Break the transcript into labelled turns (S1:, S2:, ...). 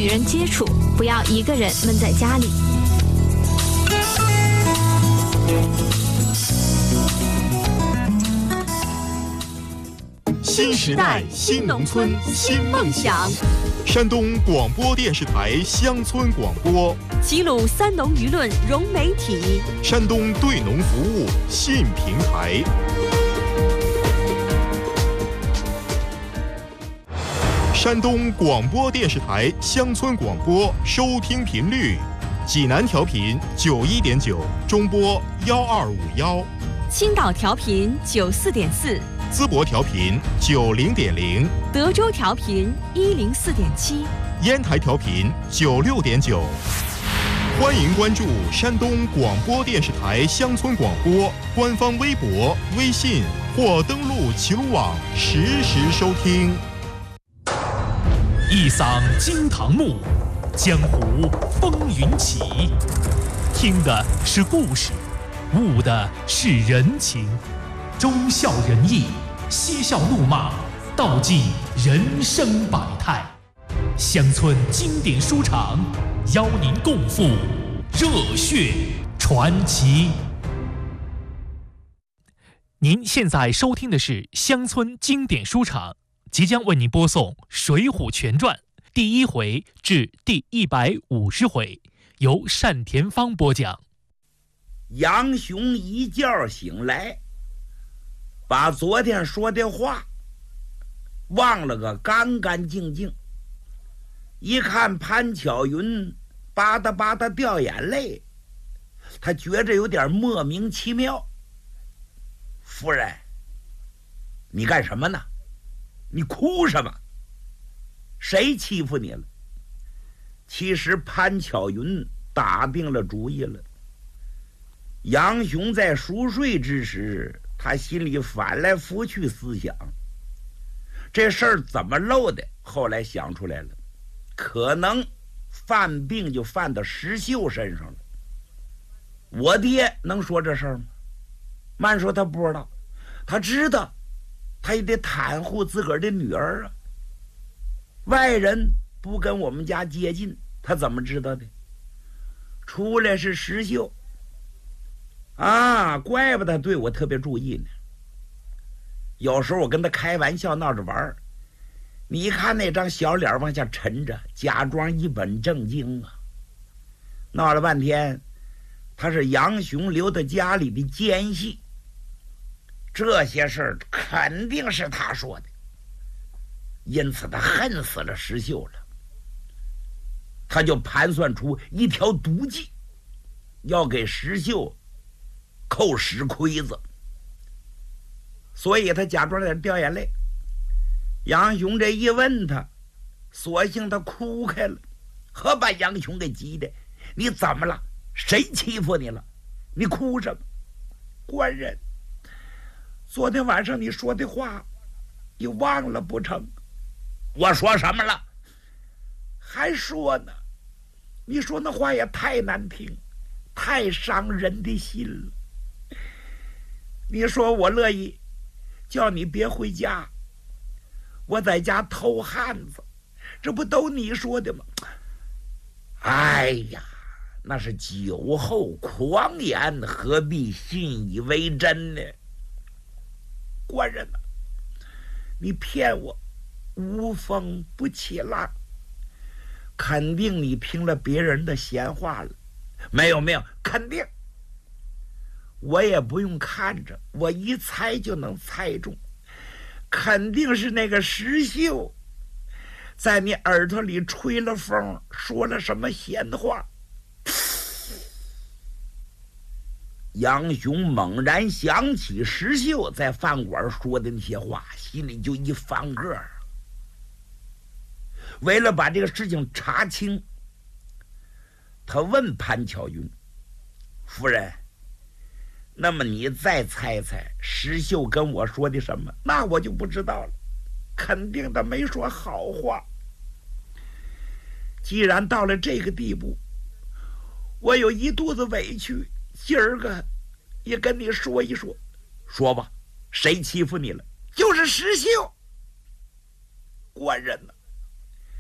S1: 与人接触，不要一个人闷在家里。
S2: 新时代新农村新梦想，山东广播电视台乡村广播，
S3: 齐鲁三农舆论融媒体，
S2: 山东对农服务新平台。山东广播电视台乡村广播收听频率：济南调频91.9，中波1251；
S3: 青岛调频94.4。
S2: 淄博调频90.0，
S3: 德州调频104.7，
S2: 烟台调频96.9。欢迎关注山东广播电视台乡村广播官方微博、微信或登录齐鲁网实时收听。
S4: 一嗓惊堂木，江湖风云起。听的是故事，悟的是人情。忠孝仁义，嬉笑怒骂，道尽人生百态。乡村经典书场，邀您共赴热血传奇。您现在收听的是乡村经典书场，即将为您播送《水浒全传》第1回至第150回，由单田芳播讲。
S5: 杨雄一觉醒来，把昨天说的话忘了个干干净净。一看潘巧云吧嗒吧嗒掉眼泪，他觉着有点莫名其妙。夫人，你干什么呢？你哭什么？谁欺负你了？其实潘巧云打定了主意了。杨雄在熟睡之时，他心里翻来覆去思想，这事儿怎么漏的？后来想出来了，可能犯病就犯到石秀身上了。我爹能说这事儿吗？慢说他不知道，他知道，他也得袒护自个儿的女儿啊。外人不跟我们家接近，他怎么知道的？出来是石秀啊，怪不得对我特别注意呢。有时候我跟他开玩笑闹着玩，你一看那张小脸往下沉着，假装一本正经啊。闹了半天，他是杨雄留在家里的奸细，这些事儿肯定是他说的，因此他恨死了石秀了。他就盘算出一条毒计，要给石秀扣石盔子，所以他假装在掉眼泪。杨雄这一问他，索性他哭开了，可把杨雄给急的。你怎么了？谁欺负你了？你哭什么？官人，昨天晚上你说的话你忘了不成？我说什么了？还说呢，你说那话也太难听，太伤人的心了。你说我乐意叫你别回家，我在家偷汉子，这不都你说的吗？哎呀，那是酒后狂言，何必信以为真呢？官人啊，你骗我无风不起浪，肯定你听了别人的闲话了。没有，肯定。我也不用看着，我一猜就能猜中，肯定是那个石秀在你耳朵里吹了风，说了什么闲话。杨雄猛然想起石秀在饭馆说的那些话，心里就一翻个。为了把这个事情查清，他问潘巧云：夫人，那么你再猜猜石秀跟我说的什么？那我就不知道了，肯定他没说好话。既然到了这个地步，我有一肚子委屈，今儿个也跟你说一说。说吧，谁欺负你了？就是石秀。官人呢？